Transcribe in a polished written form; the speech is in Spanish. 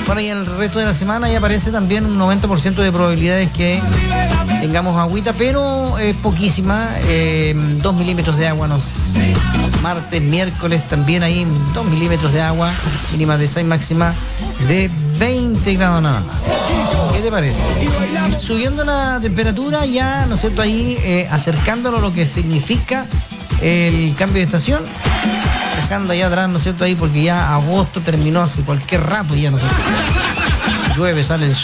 Bueno, y el resto de la semana ya aparece también un 90% de probabilidades que tengamos agüita, pero poquísima, 2 milímetros de agua martes, miércoles también hay 2 milímetros de agua, mínima de 6, máxima de 20 grados nada más. ¿Qué te parece? Subiendo la temperatura ya, ¿no es cierto? Ahí acercándolo a lo que significa el cambio de estación, dejando allá atrás, ¿no es cierto? Ahí porque ya agosto terminó hace cualquier rato ya, ¿no es cierto? Llueve, sale el sol.